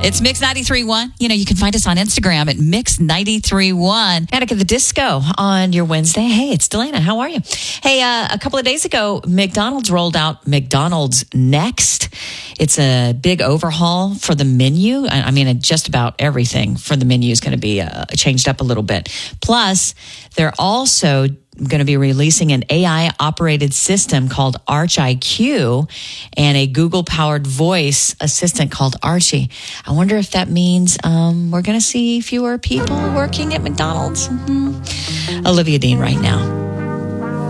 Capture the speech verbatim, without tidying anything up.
It's Mix ninety-three point one. You know, you can find us on Instagram at Mix ninety-three point one. Panic at the Disco on your Wednesday. Hey, it's Delana. How are you? Hey, uh, a couple of days ago, McDonald's rolled out McDonald's Next. It's a big overhaul for the menu. I, I mean, just about everything for the menu is going to be uh, changed up a little bit. Plus, they're also going to be releasing an A I-operated system called Arch I Q and a Google-powered voice assistant called Archie. I wonder if that means um, we're going to see fewer people working at McDonald's. Mm-hmm. Olivia Dean right now.